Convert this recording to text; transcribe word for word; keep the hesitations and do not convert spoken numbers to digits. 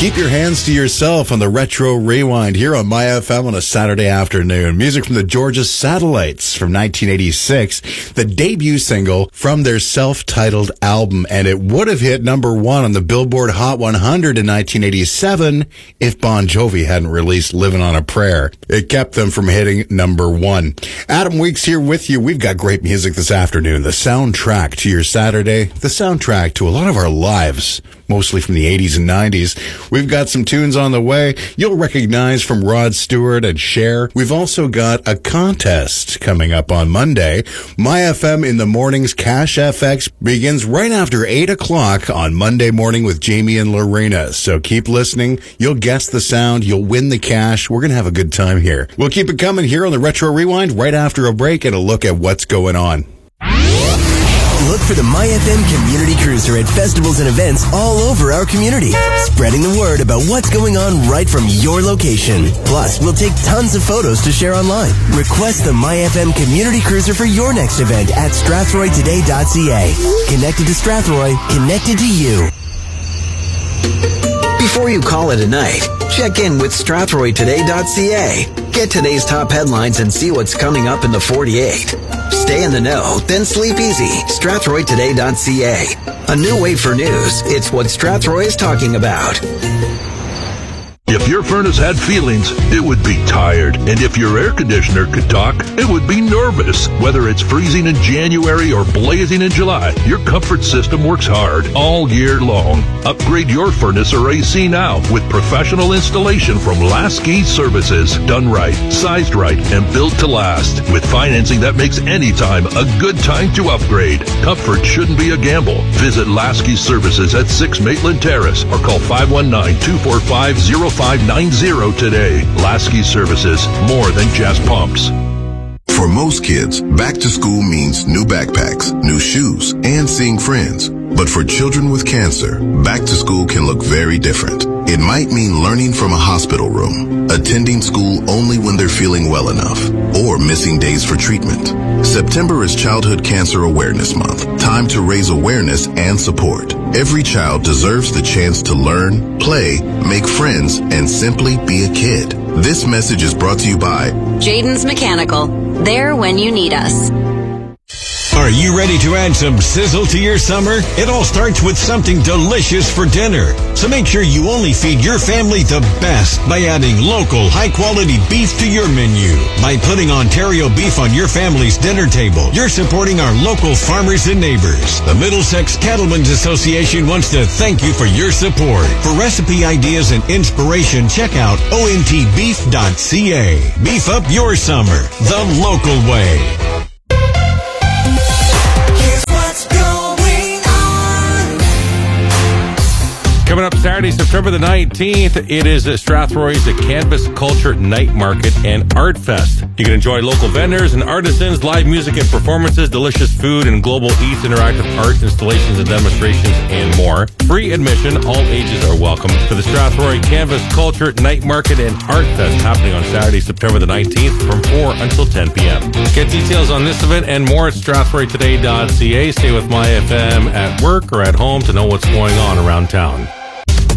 Keep your hands to yourself on the Retro Rewind here on My F M on a Saturday afternoon. Music from the Georgia Satellites from nineteen eighty-six, the debut single from their self-titled album, and it would have hit number one on the Billboard Hot one hundred in nineteen eighty-seven if Bon Jovi hadn't released Living on a Prayer. It kept them from hitting number one. Adam Weeks here with you. We've got great music this afternoon. The soundtrack to your Saturday, the soundtrack to a lot of our lives, mostly from the eighties and nineties. We've got some tunes on the way you'll recognize from Rod Stewart and Cher. We've also got a contest coming up on Monday. My F M in the Mornings Cash F X begins right after eight o'clock on Monday morning with Jamie and Lorena. So keep listening. You'll guess the sound. You'll win the cash. We're going to have a good time here. We'll keep it coming here on the Retro Rewind right after a break and a look at what's going on. Look for the My F M Community Cruiser at festivals and events all over our community, spreading the word about what's going on right from your location. Plus, we'll take tons of photos to share online. Request the My F M Community Cruiser for your next event at strathroy today dot c a. Connected to Strathroy, connected to you. Before you call it a night, check in with strathroy today dot c a. Get today's top headlines and see what's coming up in the forty-eight. Stay in the know, then sleep easy. strathroy today dot c a. A new way for news. It's what Strathroy is talking about. If your furnace had feelings, it would be tired. And if your air conditioner could talk, it would be nervous. Whether it's freezing in January or blazing in July, your comfort system works hard all year long. Upgrade your furnace or A C now with professional installation from Lasky Services. Done right, sized right, and built to last. With financing that makes any time a good time to upgrade. Comfort shouldn't be a gamble. Visit Lasky Services at six Maitland Terrace or call five one nine, two four five, zero five nine zero today. Lasky Services, more than just pumps. For most kids, back to school means new backpacks, new shoes, and seeing friends. But for children with cancer, back to school can look very different. It might mean learning from a hospital room, attending school only when they're feeling well enough, or missing days for treatment. September is Childhood Cancer Awareness Month. Time to raise awareness and support. Every child deserves the chance to learn, play, make friends, and simply be a kid. This message is brought to you by Jaden's Mechanical. There when you need us. Are you ready to add some sizzle to your summer? It all starts with something delicious for dinner. So make sure you only feed your family the best by adding local, high-quality beef to your menu. By putting Ontario beef on your family's dinner table, you're supporting our local farmers and neighbors. The Middlesex Cattlemen's Association wants to thank you for your support. For recipe ideas and inspiration, check out O N T beef dot c a. Beef up your summer the local way. Coming up Saturday, September the nineteenth, it is Strathroy's Canvas Culture Night Market and Art Fest. You can enjoy local vendors and artisans, live music and performances, delicious food, and Global Eats interactive art installations and demonstrations, and more. Free admission, all ages are welcome to the Strathroy Canvas Culture Night Market and Art Fest happening on Saturday, September the nineteenth from four until ten p.m. Get details on this event and more at strathroy today dot c a. Stay with My F M at work or at home to know what's going on around town.